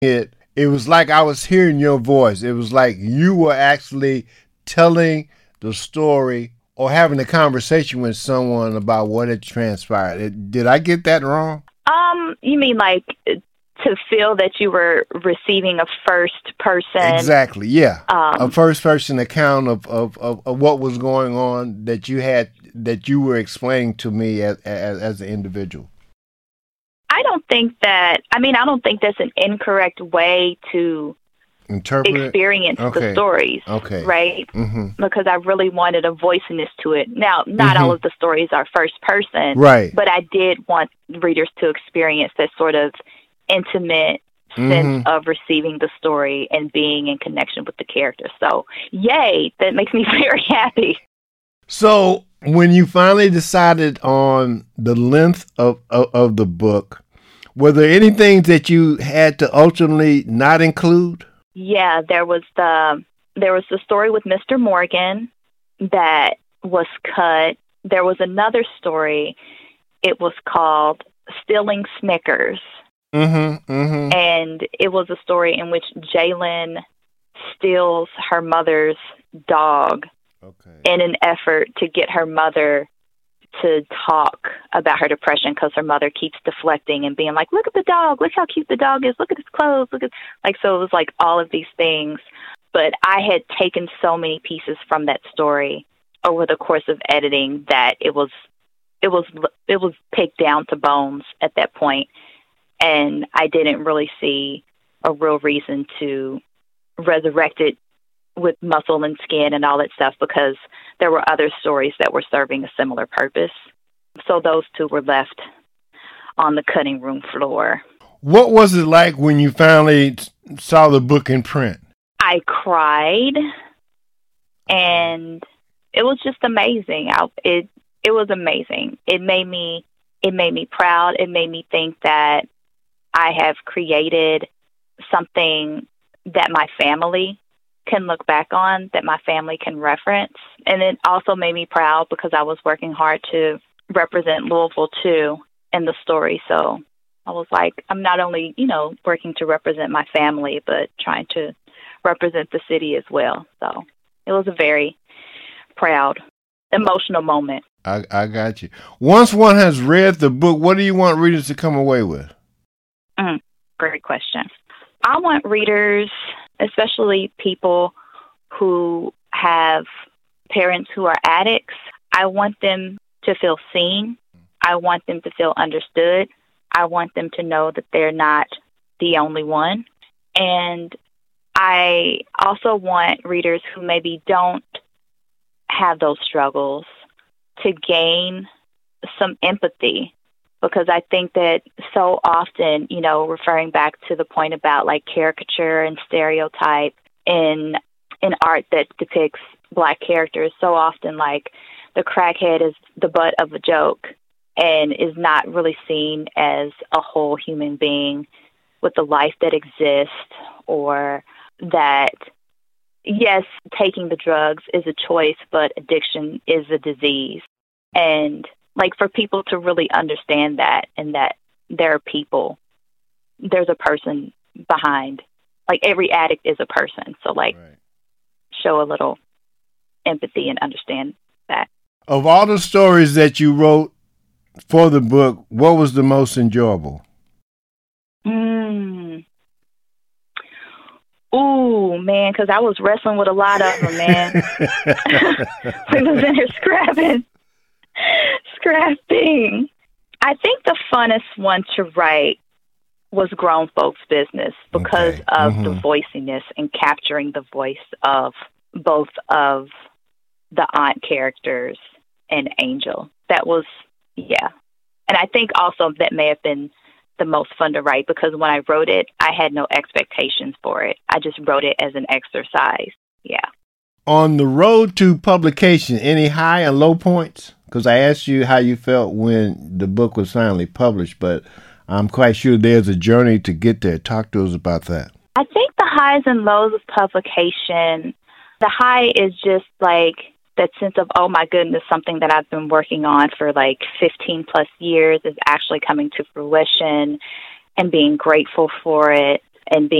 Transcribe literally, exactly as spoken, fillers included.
it, it was like I was hearing your voice. It was like you were actually telling the story or having a conversation with someone about what had transpired. It, did I get that wrong? Um, you mean like to feel that you were receiving a first person? Exactly, yeah. Um, a first person account of, of, of, of what was going on that you had, that you were explaining to me as, as, as an individual. I don't think that, I mean, I don't think that's an incorrect way to interpret experience okay. the stories, okay. right? Mm-hmm. Because I really wanted a voiciness to it. Now, not mm-hmm. all of the stories are first person, right? But I did want readers to experience that sort of intimate mm-hmm. sense of receiving the story and being in connection with the characters. So, yay, that makes me very happy. So, when you finally decided on the length of, of, of the book, were there any things that you had to ultimately not include? Yeah, there was the there was the story with Mister Morgan that was cut. There was another story. It was called Stealing Snickers. Mm-hmm, mm-hmm. And it was a story in which Jalen steals her mother's dog okay. in an effort to get her mother to talk about her depression, because her mother keeps deflecting and being like, look at the dog, look how cute the dog is, look at his clothes, look at, like, so it was like all of these things. But I had taken so many pieces from that story over the course of editing that it was, it was, it was picked down to bones at that point. And I didn't really see a real reason to resurrect it with muscle and skin and all that stuff, because there were other stories that were serving a similar purpose. So those two were left on the cutting room floor. What was it like when you finally saw the book in print? I cried, and it was just amazing. I, it it was amazing. It made me it made me proud. It made me think that I have created something that my family can look back on, that my family can reference. And it also made me proud because I was working hard to represent Louisville too in the story. So I was like, I'm not only, you know, working to represent my family, but trying to represent the city as well. So it was a very proud, emotional moment. I, I got you. Once one has read the book, what do you want readers to come away with? Mm, great question. I want readers, especially people who have parents who are addicts, I want them to feel seen. I want them to feel understood. I want them to know that they're not the only one. And I also want readers who maybe don't have those struggles to gain some empathy, because I think that so often, you know, referring back to the point about like caricature and stereotype in in art that depicts Black characters, so often like the crackhead is the butt of a joke and is not really seen as a whole human being with a life that exists, or that, yes, taking the drugs is a choice, but addiction is a disease. And like for people to really understand that, and that there are people, there's a person behind, like every addict is a person. So like right. show a little empathy and understand that. Of all the stories that you wrote for the book, what was the most enjoyable? Mm. Ooh, man, because I was wrestling with a lot of them, man. We was in here scrapping. Scrapping. I think the funnest one to write was Grown Folks Business, because okay. of mm-hmm. the voiciness and capturing the voice of both of the aunt characters and Angel. That was, yeah. And I think also that may have been the most fun to write, because when I wrote it, I had no expectations for it. I just wrote it as an exercise. Yeah. On the road to publication, any high and low points? Because I asked you how you felt when the book was finally published, but I'm quite sure there's a journey to get there. Talk to us about that. I think the highs and lows of publication, the high is just like that sense of, oh my goodness, something that I've been working on for like fifteen plus years is actually coming to fruition, and being grateful for it and being